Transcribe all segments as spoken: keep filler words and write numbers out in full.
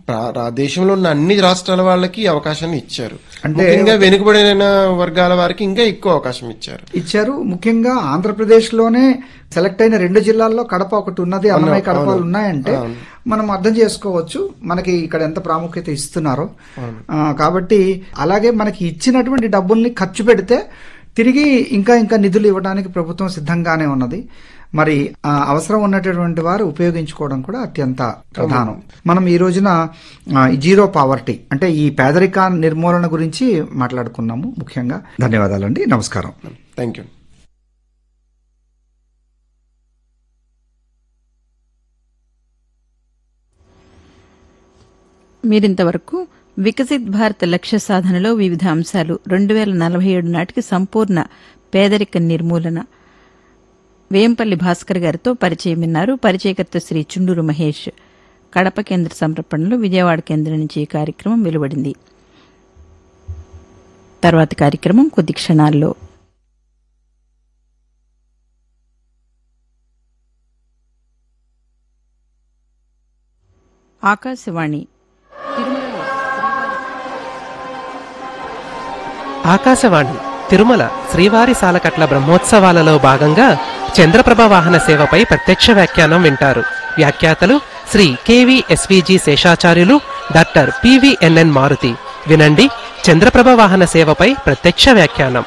దేశంలో ఉన్న అన్ని రాష్ట్రాల వాళ్ళకి అవకాశాన్ని ఇచ్చారు. అంటే ఇంకా వెనుకబడిన వర్గాల వారికి ఇంకా ఎక్కువ అవకాశం ఇచ్చారు ఇచ్చారు ముఖ్యంగా ఆంధ్రప్రదేశ్ లోనే సెలెక్ట్ అయిన రెండు జిల్లాల్లో కడప ఒకటి ఉన్నది, అన్నమయ్య కడపలు ఉన్నాయంటే మనం అర్థం చేసుకోవచ్చు మనకి ఇక్కడ ఎంత ప్రాముఖ్యత ఇస్తున్నారో. కాబట్టి అలాగే మనకి ఇచ్చినటువంటి డబ్బుల్ని ఖర్చు పెడితే తిరిగి ఇంకా ఇంకా నిధులు ఇవ్వడానికి ప్రభుత్వం సిద్ధంగానే ఉన్నది. మరి అవసరం ఉన్నటువంటి వారు ఉపయోగించుకోవడం కూడా అత్యంత ప్రధానం. మనం ఈ రోజున జీరో పావర్టీ అంటే ఈ పేదరిక నిర్మూలన గురించి మాట్లాడుకున్నాము ముఖ్యంగా. ధన్యవాదాలండి, నమస్కారం. Thank you. మీరింతవరకు వికసిత్ భారత్ లక్ష్య సాధనలో వివిధ అంశాలు రెండు వేల నలభై ఏడు నాటికి సంపూర్ణ పేదరిక నిర్మూలన వేంపల్లి భాస్కర్ గారితో పరిచయం విన్నారు. పరిచయకర్త శ్రీ చుండూరు మహేష్. కడప కేంద్ర సమర్పణలో విజయవాడ కేంద్రం నుంచి ఈ కార్యక్రమం వెలువడింది. తర్వాతి కార్యక్రమం కొద్ది క్షణాల్లో. ఆకాశవాణి ఆకాశవాణి తిరుమల శ్రీవారి సాలకట్ల బ్రహ్మోత్సవాలలో భాగంగా చంద్రప్రభ వాహన సేవపై ప్రత్యక్ష వ్యాఖ్యానం వింటారు. వ్యాఖ్యాతలు Shri KV SVG Seshacharyulu, doctor PVNN Maruti. వినండి చంద్రప్రభ వాహన సేవపై ప్రత్యక్ష వ్యాఖ్యానం.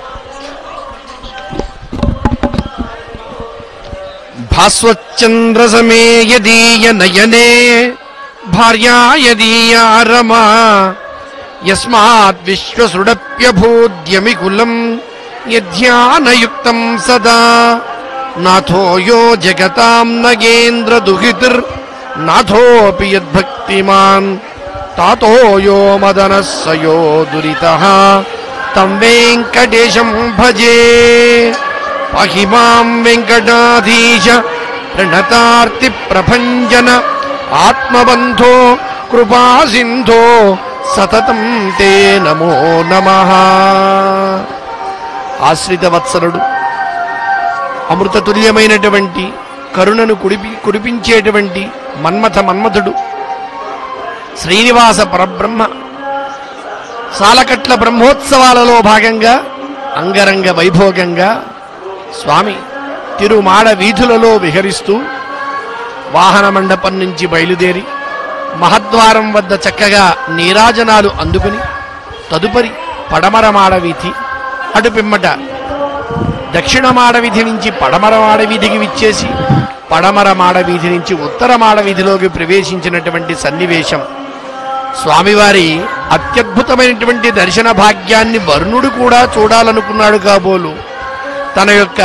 భాస్వచ్చంద్రసమే యదీయ నయనే భార్యా యదీయా రమా యస్మాత్ విశ్వసుడప్యభూద్యమికులం యధ్యానయుక్తం సదా నాథో యో జగతాం నగేంద్ర దుహితిర్ నాథోపి యద్భక్తిమాన్ తాతో యో మదనః సయో దురితః తం వెంకటేశం భజే. పాహి మాం వెంకటాధీశ ప్రణతార్తి ప్రభంజన ఆత్మబంధో కృపా సింధో సతతం తే నమో నమః. ఆశ్రిత వత్సలుడు, అమృతతుల్యమైనటువంటి కరుణను కుడిపి కురిపించేటువంటి మన్మథ మన్మథుడు శ్రీనివాస పరబ్రహ్మ సాలకట్ల బ్రహ్మోత్సవాలలో భాగంగా అంగరంగ వైభోగంగా స్వామి తిరుమాడ వీధులలో విహరిస్తూ వాహన మండపం నుంచి బయలుదేరి మహద్వారం వద్ద చక్కగా నీరాజనాలు అందుకుని తదుపరి పడమర మాడవీధి, అటు పిమ్మట దక్షిణ మాడవీధి నుంచి పడమర మాడవీధికి విచ్చేసి పడమర మాడవీధి నుంచి ఉత్తర మాడవీధిలోకి ప్రవేశించినటువంటి సన్నివేశం స్వామివారి అత్యద్భుతమైనటువంటి దర్శన భాగ్యాన్ని వరుణుడు కూడా చూడాలనుకున్నాడు కాబోలు తన యొక్క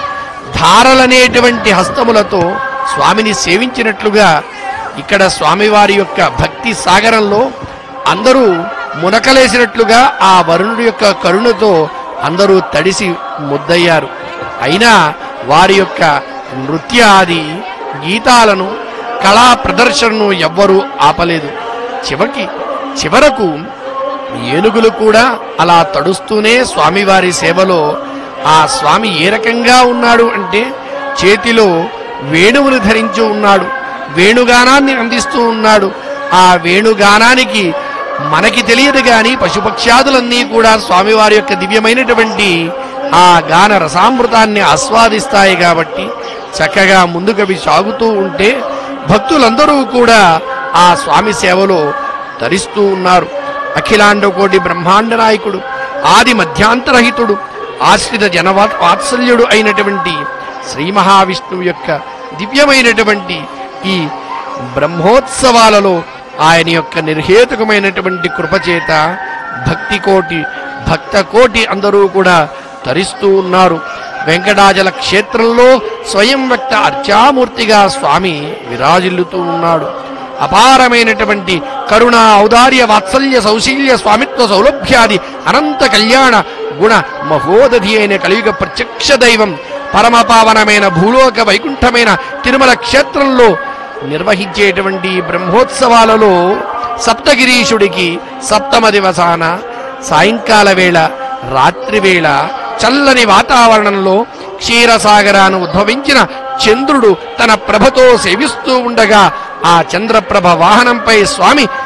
ధారలనేటువంటి హస్తములతో స్వామిని సేవించినట్లుగా ఇక్కడ స్వామివారి యొక్క భక్తి సాగరంలో అందరూ మునకలేసినట్లుగా ఆ వరుణుడి యొక్క కరుణతో అందరూ తడిసి ముద్దయ్యారు. అయినా వారి యొక్క నృత్య ఆది గీతాలను కళా ప్రదర్శనను ఎవ్వరూ ఆపలేదు. చివరికి చివరకు ఏనుగులు కూడా అలా తడుస్తూనే స్వామివారి సేవలో ఆ స్వామి ఏ రకంగా ఉన్నాడు అంటే చేతిలో వేణువును ధరించి ఉన్నాడు, వేణుగానాన్ని అందిస్తూ ఉన్నాడు. ఆ వేణుగానానికి మనకి తెలియదు గాని పశుపక్ష్యాదులన్నీ కూడా స్వామివారి యొక్క దివ్యమైనటువంటి ఆ గాన రసామృతాన్ని ఆస్వాదిస్తాయి. కాబట్టి చక్కగా ముందుకవి సాగుతూ ఉంటే భక్తులందరూ కూడా ఆ స్వామి సేవలో తరిస్తూ ఉన్నారు. అఖిలాండ కోటి బ్రహ్మాండ నాయకుడు, ఆది మధ్యాంతరహితుడు, ఆశ్రిత జనవా వాత్సల్యుడు అయినటువంటి శ్రీ మహావిష్ణువు యొక్క దివ్యమైనటువంటి ఈ బ్రహ్మోత్సవాలలో ఆయన యొక్క నిర్హేతుకమైనటువంటి కృపచేత భక్తి కోటి భక్త కోటి అందరూ కూడా తరిస్తూ ఉన్నారు. వెంకటాచల క్షేత్రంలో స్వయం వ్యక్త అర్చామూర్తిగా స్వామి విరాజిల్లుతూ ఉన్నాడు. అపారమైనటువంటి కరుణ ఔదార్య వాత్సల్య సౌశీల్య స్వామిత్వ సౌలభ్యాది అనంత కళ్యాణ గుణ మహోదధి అయిన కలియుగ ప్రత్యక్ష దైవం పరమపావనమైన భూలోక వైకుంఠమైన తిరుమల క్షేత్రంలో నిర్వహించేటువంటి బ్రహ్మోత్సవాలలో సప్తగిరీశుడికి సప్తమ దివసాన సాయంకాల వేళ రాత్రి వేళ చల్లని వాతావరణంలో క్షీరసాగరాను ఉద్భవించిన చంద్రుడు తన ప్రభతో సేవిస్తూ ఉండగా ఆ చంద్రప్రభ వాహనంపై స్వామి